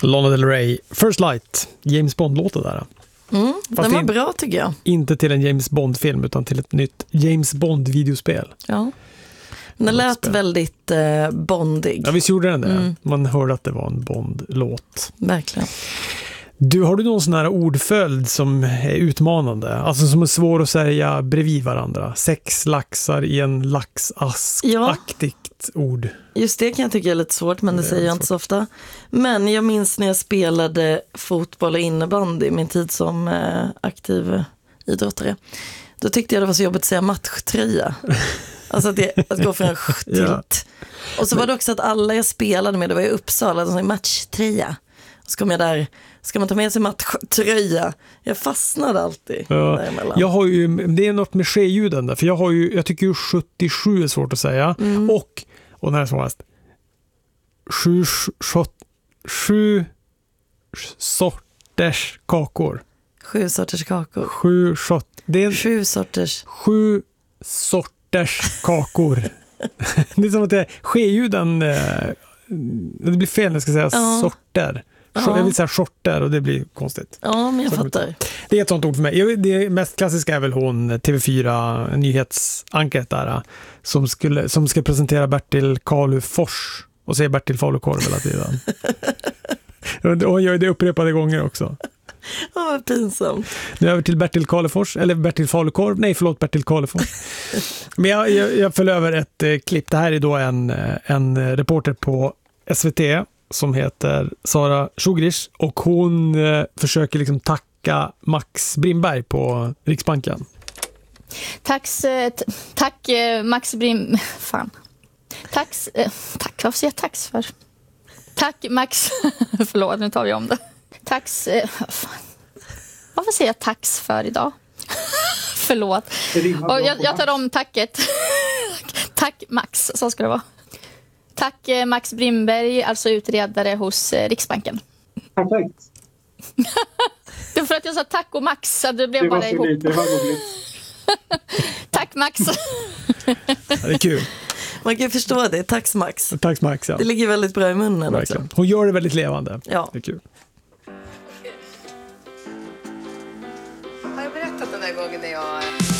Lana Del Rey, First Light, James Bond-låten där. Den var bra tycker jag. Inte till en James Bond-film utan till ett nytt James Bond-videospel. Ja. Den lät väldigt bondig. Ja, visst gjorde den det. Man hörde att det var en Bond-låt. Verkligen. Har du någon sån här ordföljd som är utmanande? Alltså som är svår att säga bredvid varandra? 6 laxar i en laxask-aktigt ord. Just det kan jag tycka är lite svårt, men det säger jag inte så ofta. Men jag minns när jag spelade fotboll och innebandy i min tid som aktiv idrottare. Då tyckte jag det var så jobbigt att säga matchtröja. Alltså att gå från en tilt. Och så var det också att alla jag spelade med, det var i Uppsala, de sa matchtröja. Och så kom jag där, ska man ta med sig matchtröja? Jag fastnade alltid däremellan. Jag har ju, det är något med ske-ljuden där, för jag tycker ju 77 är svårt att säga. Och den här är svårast. 7 sorters kakor. 7 sorters kakor. 7 sorters kakor. Det är som att det är ske-ljuden, det blir fel när jag ska säga sorter. Jag vill säga shorter och det blir konstigt. Ja, men jag fattar. Det är ett sånt ord för mig. Det mest klassiska är väl hon TV4 nyhetsanket där som ska presentera Bertil Kalufors och säger Bertil Falukorv hela tiden. Och hon gör det upprepade gånger också. Vad pinsamt. Nu över till Bertil Kalufors, eller Bertil Falukorv. Nej, förlåt, Bertil Kalufors. Men jag följer över ett klipp. Det här är då en reporter på SVT som heter Sara Sugrish och hon försöker liksom tacka Max Brimberg på Riksbanken. Tack Max Brim... Fan. Tack, varför säger jag tax för? Tack Max... Förlåt, nu tar vi om det. Varför säger jag tax för idag? Förlåt. Och jag tar om tacket. Tack Max, så ska det vara. Tack Max Brimberg, alltså utredare hos Riksbanken. Perfekt. Det är för att jag sa tack och Max, så det blev bara ihop. Det var roligt. Tack Max. Ja, det är kul. Man kan ju förstå det, tack Max. Tack Max, ja. Det ligger väldigt bra i munnen också. Hon gör det väldigt levande. Ja. Det är kul.